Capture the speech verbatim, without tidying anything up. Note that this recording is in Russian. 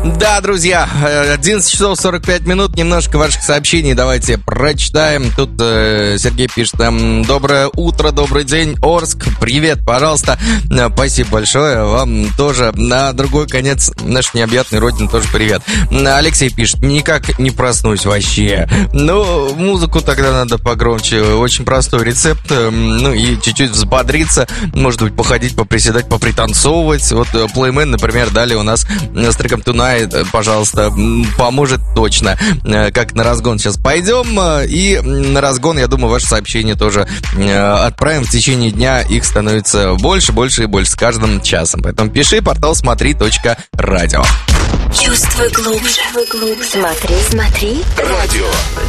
Да, друзья, одиннадцать часов сорок пять минут, немножко ваших сообщений давайте прочитаем. Тут э, Сергей пишет там: доброе утро, добрый день, Орск, привет, пожалуйста. Спасибо большое, вам тоже. На другой конец нашей необъятной родины тоже привет. Алексей пишет: никак не проснусь вообще. Ну, музыку тогда надо погромче, очень простой рецепт. Ну и чуть-чуть взбодриться, может быть, походить, поприседать, попританцовывать. Вот Playman, например, дали у нас с треком Tonight, пожалуйста, поможет точно. Как на разгон сейчас пойдем, и на разгон, я думаю, ваши сообщения тоже отправим в течение дня. Их становится больше, больше и больше с каждым часом. Поэтому пиши, портал смотри точка радио. Чувствуй глубже, глубже. Смотри, смотри. Радио